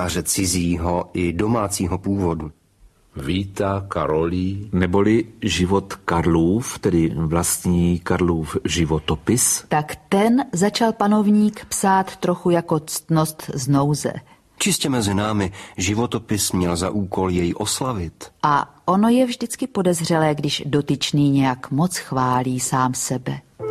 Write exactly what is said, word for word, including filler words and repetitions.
císaře cizího i domácího původu. Víta Karolí, neboli život Karlův, tedy vlastní Karlův životopis, tak ten začal panovník psát trochu jako ctnost z nouze. Čistě mezi námi životopis měl za úkol jej oslavit. A ono je vždycky podezřelé, když dotyčný nějak moc chválí sám sebe.